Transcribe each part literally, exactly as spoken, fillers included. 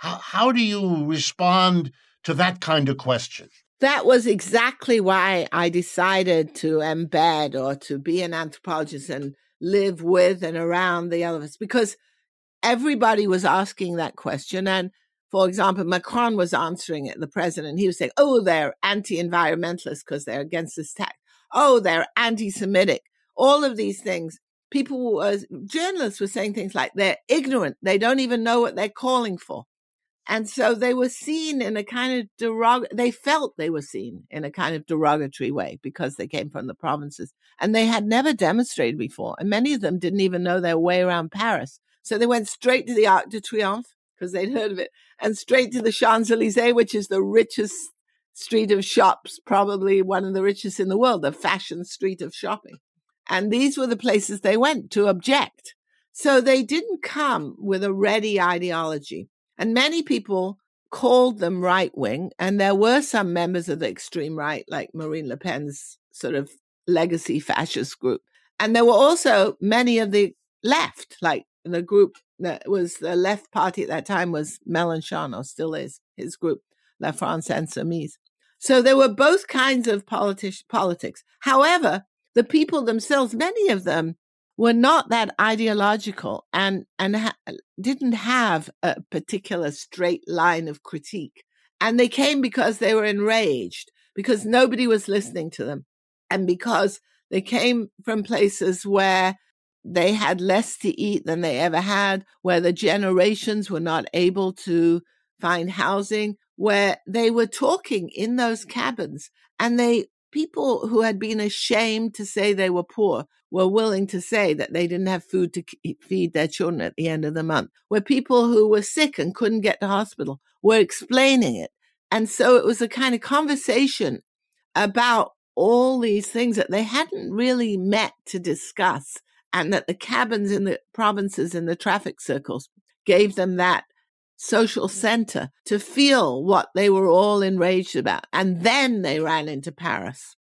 How, how do you respond to that kind of question? That was exactly why I decided to embed or to be an anthropologist and live with and around the elephants, because everybody was asking that question. And for example, Macron was answering it, the president. He was saying, oh, they're anti-environmentalists because they're against this tax. Oh, they're anti-Semitic. All of these things. People, were, journalists were saying things like they're ignorant. They don't even know what they're calling for. And so they were seen in a kind of derog. They felt they were seen in a kind of derogatory way because they came from the provinces and they had never demonstrated before. And many of them didn't even know their way around Paris. So they went straight to the Arc de Triomphe because they'd heard of it, and straight to the Champs-Élysées, which is the richest street of shops, probably one of the richest in the world, the fashion street of shopping. And these were the places they went to object. So they didn't come with a ready ideology. And many people called them right-wing, and there were some members of the extreme right, like Marine Le Pen's sort of legacy fascist group. And there were also many of the left, like the group that was the left party at that time was Mélenchon, or still is, his group, La France Insoumise. So there were both kinds of politi- politics. However, the people themselves, many of them, were not that ideological and, and ha- didn't have a particular straight line of critique. And they came because they were enraged, because nobody was listening to them, and because they came from places where they had less to eat than they ever had, where the generations were not able to find housing, where they were talking in those cabins, and they people who had been ashamed to say they were poor were willing to say that they didn't have food to feed their children at the end of the month, where people who were sick and couldn't get to hospital were explaining it. And so it was a kind of conversation about all these things that they hadn't really met to discuss, and that the cabins in the provinces and the traffic circles gave them that social center to feel what they were all enraged about. And then they ran into Paris.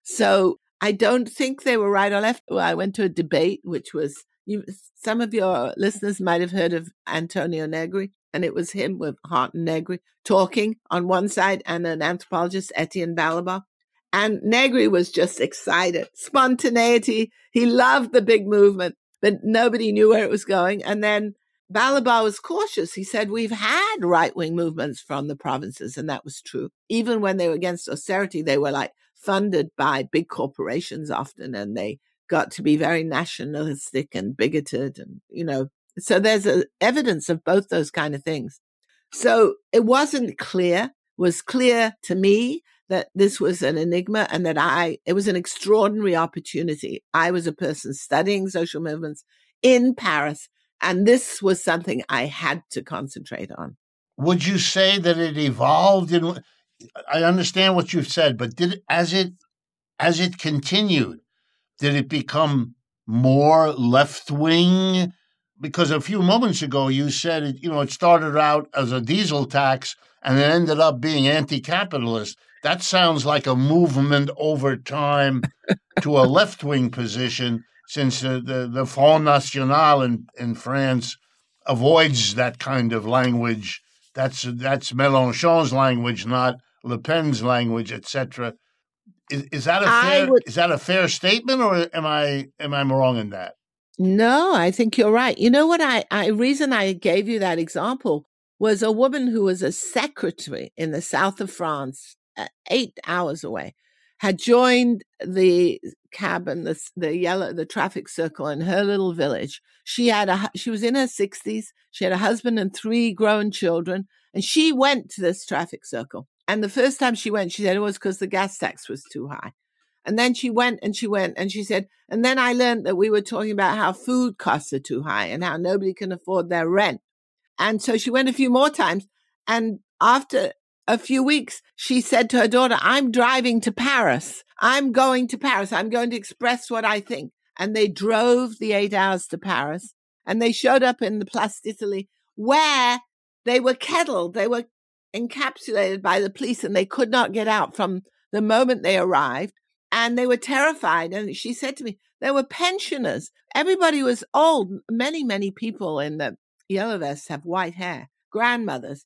So I don't think they were right or left. Well, I went to a debate, which was, you, some of your listeners might have heard of Antonio Negri, and it was him with Hart and Negri talking on one side, and an anthropologist, Etienne Balibar. And Negri was just excited. Spontaneity. He loved the big movement, but nobody knew where it was going. And then Balibar was cautious. He said, we've had right-wing movements from the provinces, and that was true. Even when they were against austerity, they were like funded by big corporations often, and they got to be very nationalistic and bigoted. And, you know, so there's a, evidence of both those kind of things. So it wasn't clear, it was clear to me that this was an enigma, and that I, it was an extraordinary opportunity. I was a person studying social movements in Paris, and this was something I had to concentrate on. Would you say that it evolved? In, I understand what you've said, but did it, as it as it continued, did it become more left-wing? Because a few moments ago you said it, you know, it started out as a diesel tax and it ended up being anti-capitalist. That sounds like a movement over time to a left-wing position, since uh, the, the Front National in, in France avoids that kind of language. That's that's Mélenchon's language, not Le Pen's language, et cetera. Is, is that a fair would, is that a fair statement, or am I am I wrong in that? No, I think you're right. You know what? I, I reason I gave you that example was a woman who was a secretary in the south of France, uh, eight hours away, had joined the cabin, the the yellow, the traffic circle in her little village. She had a, she was in her sixties. She had a husband and three grown children, and she went to this traffic circle. And the first time she went, she said it was because the gas tax was too high. And then she went and she went and she said, and then I learned that we were talking about how food costs are too high and how nobody can afford their rent. And so she went a few more times. And after a few weeks, she said to her daughter, I'm driving to Paris. I'm going to Paris. I'm going to express what I think. And they drove the eight hours to Paris, and they showed up in the Place d'Italie, where they were kettled. They were encapsulated by the police, and they could not get out from the moment they arrived. And they were terrified. And she said to me, there were pensioners. Everybody was old. Many, many people in the yellow vests have white hair, grandmothers.